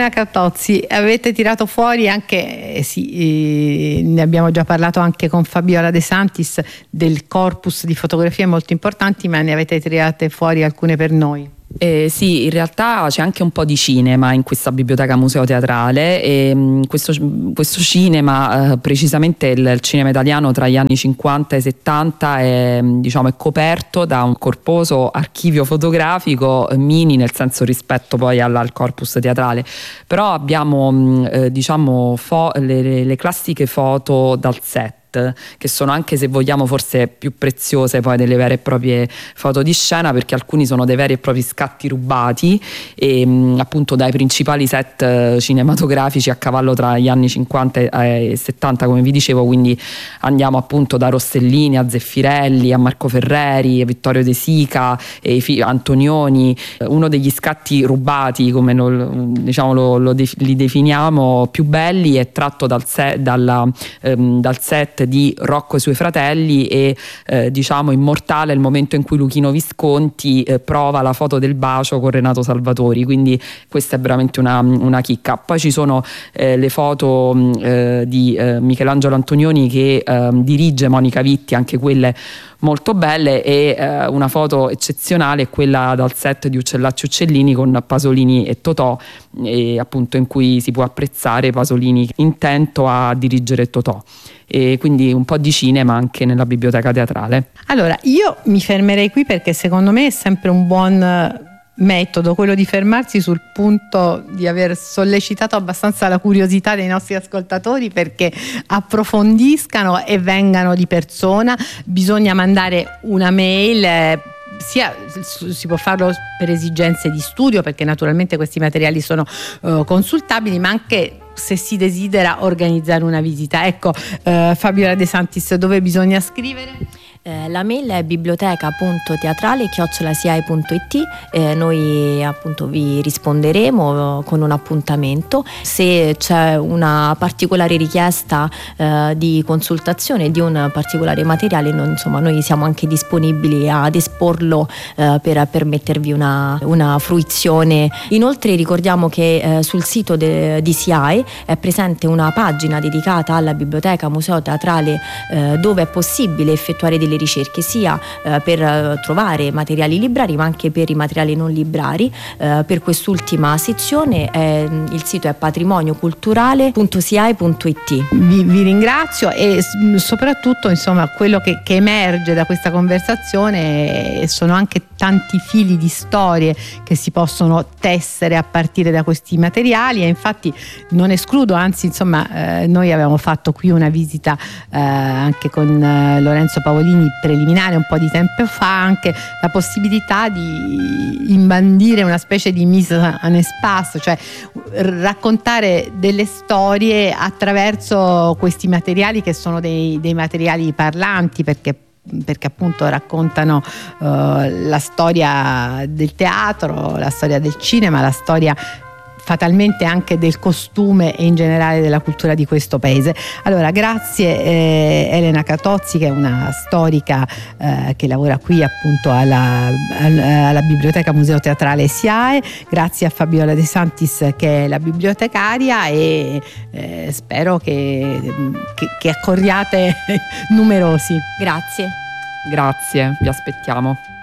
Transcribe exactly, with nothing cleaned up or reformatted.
Elena Catozzi, avete tirato fuori anche, eh, sì, eh, ne abbiamo già parlato anche con Fabiola De Santis, del corpus di fotografie molto importanti, ma ne avete tirate fuori alcune per noi. Eh, sì, in realtà c'è anche un po' di cinema in questa biblioteca museo teatrale e mh, questo, questo cinema, eh, precisamente il, il cinema italiano tra gli anni cinquanta e settanta è, diciamo, è coperto da un corposo archivio fotografico mini, nel senso rispetto poi al, al corpus teatrale, però abbiamo mh, eh, diciamo fo- le, le, le classiche foto dal set, che sono anche, se vogliamo, forse più preziose poi delle vere e proprie foto di scena, perché alcuni sono dei veri e propri scatti rubati e mh, appunto dai principali set cinematografici a cavallo tra gli anni cinquanta e settanta, come vi dicevo. Quindi andiamo appunto da Rossellini a Zeffirelli a Marco Ferreri, a Vittorio De Sica e Antonioni. Uno degli scatti rubati, come lo, diciamo lo, lo def- li definiamo, più belli, è tratto dal, se- dalla, ehm, dal set di Rocco e i suoi fratelli e eh, diciamo immortale il momento in cui Luchino Visconti eh, prova la foto del bacio con Renato Salvatori, quindi questa è veramente una, una chicca. Poi ci sono eh, le foto eh, di eh, Michelangelo Antonioni che eh, dirige Monica Vitti, anche quelle molto belle, e eh, una foto eccezionale è quella dal set di Uccellacci Uccellini con Pasolini e Totò, e appunto in cui si può apprezzare Pasolini intento a dirigere Totò. E quindi un po' di cinema anche nella biblioteca teatrale. Allora, io mi fermerei qui, perché secondo me è sempre un buon metodo quello di fermarsi sul punto di aver sollecitato abbastanza la curiosità dei nostri ascoltatori perché approfondiscano e vengano di persona. Bisogna mandare una mail, eh, sia si può farlo per esigenze di studio, perché naturalmente questi materiali sono uh, consultabili, ma anche se si desidera organizzare una visita. Ecco, uh, Fabiola De Santis, dove bisogna scrivere? Eh, la mail è biblioteca punto teatrale chiocciola S I A E punto I T. Eh, noi appunto vi risponderemo con un appuntamento. Se c'è una particolare richiesta eh, di consultazione di un particolare materiale, non, insomma, noi siamo anche disponibili ad esporlo eh, per permettervi una, una fruizione. Inoltre ricordiamo che eh, sul sito de, di S I A E è presente una pagina dedicata alla biblioteca museo teatrale eh, dove è possibile effettuare delle ricerche sia eh, per eh, trovare materiali librari ma anche per i materiali non librari. Eh, per quest'ultima sezione eh, il sito è patrimonio culturale punto S I A E punto I T. Vi, vi ringrazio e soprattutto, insomma, quello che, che emerge da questa conversazione sono anche tanti fili di storie che si possono tessere a partire da questi materiali, e infatti non escludo, anzi insomma eh, noi avevamo fatto qui una visita eh, anche con eh, Lorenzo Pavolini preliminare un po' di tempo fa, anche la possibilità di imbandire una specie di mise en espace, cioè raccontare delle storie attraverso questi materiali che sono dei, dei materiali parlanti, perché perché appunto raccontano uh, la storia del teatro, la storia del cinema, la storia fatalmente anche del costume e in generale della cultura di questo paese. Allora, grazie eh, Elena Catozzi, che è una storica eh, che lavora qui appunto alla, alla Biblioteca Museo Teatrale S I A E, grazie a Fabiola De Santis che è la bibliotecaria, e eh, spero che, che, che accorriate numerosi. Grazie. Grazie, vi aspettiamo.